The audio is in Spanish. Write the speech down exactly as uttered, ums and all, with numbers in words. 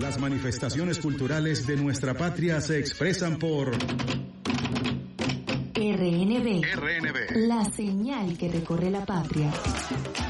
Las manifestaciones culturales de nuestra patria se expresan por R N B. R N B. La señal que recorre la patria.